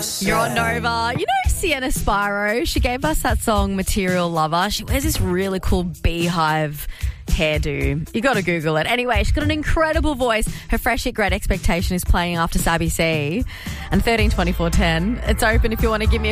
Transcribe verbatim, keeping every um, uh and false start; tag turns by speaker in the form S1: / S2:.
S1: You're on Nova. You know Sienna Spiro? She gave us that song Material Lover. She wears this really cool beehive hairdo. You got to Google it. Anyway, she's got an incredible voice. Her Fresh Hit Great Expectation is playing after Sabby C. And thirteen twenty-four ten. It's open if you want to give me a